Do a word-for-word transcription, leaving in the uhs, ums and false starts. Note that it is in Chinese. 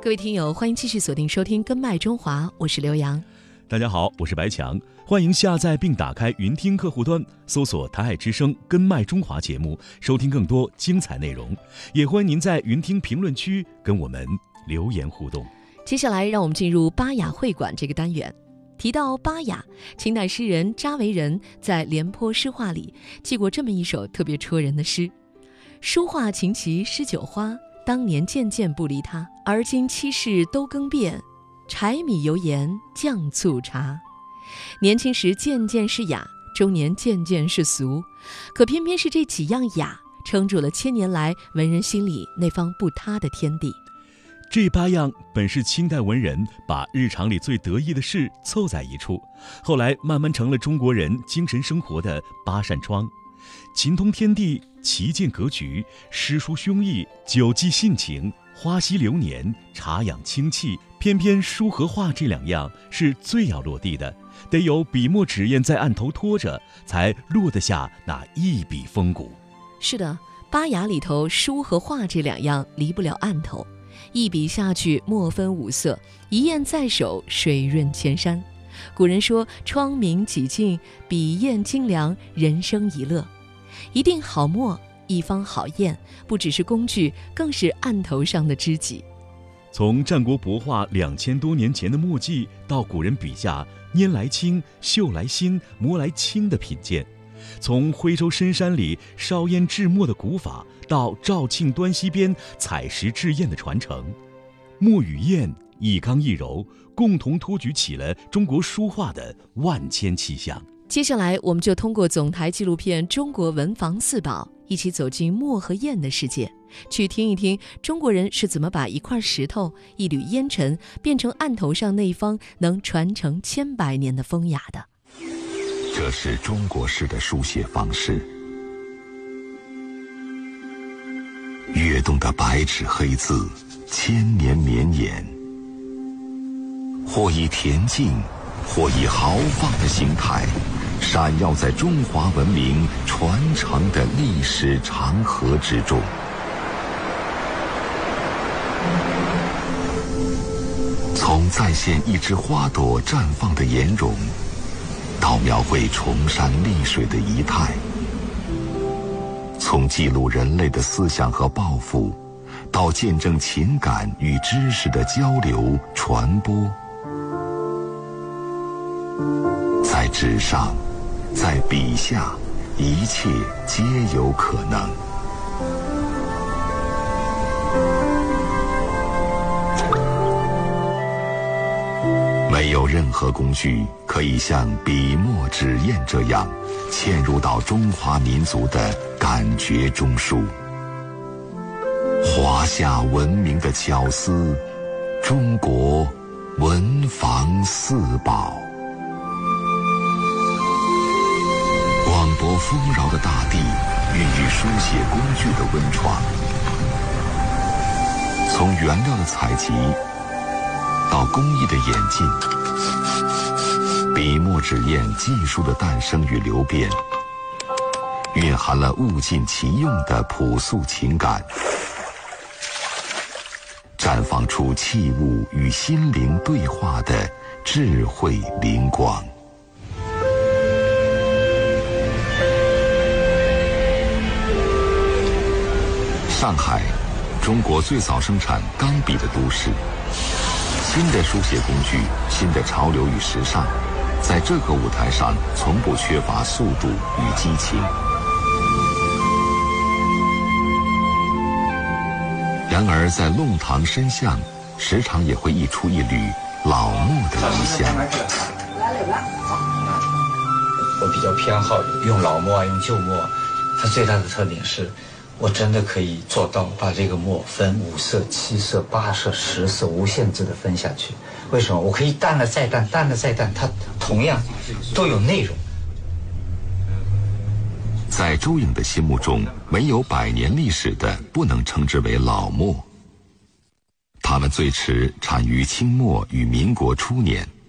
各位听友，欢迎继续锁定收听《根脉中华》，我是刘洋。 大家好，我是白强，欢迎下载并打开云听客户端，搜索台海之声根脉中华节目，收听更多精彩内容。也欢迎您在云听评论区跟我们留言互动。 接下来让我们进入巴雅会馆这个单元。提到巴雅，清代诗人查维仁在《廉颇诗话》里记过这么一首特别戳人的诗：书画琴棋诗酒花，当年件件不离他，而今七事都更变，柴米油盐酱醋茶。年轻时件件是雅，中年件件是俗，可偏偏是这几样雅撑住了千年来文人心里那方不塌的天地。 这八样本是清代文人把日常里最得意的事凑在一处，后来慢慢成了中国人精神生活的八扇窗。琴通天地，棋见格局，诗书胸臆，酒记性情，花溪流年，茶养清气。偏偏书和画这两样是最要落地的，得有笔墨纸砚在案头拖着，才落得下那一笔风骨。 是的，巴雅里头书和画这两样离不了案头，一笔下去墨分五色，一砚在手水润千山。古人说窗明几净，笔砚精良，人生一乐。一定好墨，一方好砚，不只是工具，更是案头上的知己。 从战国帛画两千多年前的墨迹，到古人笔下拈来青、绣来新、磨来青的品鉴；从徽州深山里烧烟制墨的古法，到肇庆端溪边采石制砚的传承，墨与砚一刚一柔，共同托举起了中国书画的万千气象。 接下来我们就通过总台纪录片《中国文房四宝》，一起走进墨和砚的世界，去听一听中国人是怎么把一块石头、一缕烟尘变成案头上那一方能传承千百年的风雅的。 这是中国式的书写方式，跃动的白纸黑字，千年绵延，或以恬静，或以豪放的形态，闪耀在中华文明传承的历史长河之中。从再现一枝花朵绽放的颜容，到描绘崇山丽水的仪态；从记录人类的思想和抱负，到见证情感与知识的交流传播。在纸上，在笔下，一切皆有可能。没有任何工具可以像笔墨纸砚这样嵌入到中华民族的感觉中枢。华夏文明的巧思，中国文房四宝。广博丰饶的大地孕育书写工具的温床，从原料的采集到工艺的演进，笔墨纸砚技术的诞生与流变，蕴含了物尽其用的朴素情感，绽放出器物与心灵对话的智慧灵光。上海，中国最早生产钢笔的都市。新的书写工具，新的潮流与时尚，在这个舞台上从不缺乏速度与激情。然而在弄堂深巷，时常也会溢出一缕老墨的余香。 我比较偏好用老墨啊，用旧墨，它最大的特点是我真的可以做到把这个墨分五色、七色、八色、十色，无限制的分下去。为什么？我可以淡了再淡，淡了再淡，它同样都有内容。 在周颖的心目中，没有百年历史的不能称之为老墨。它们最迟产于清末与民国初年，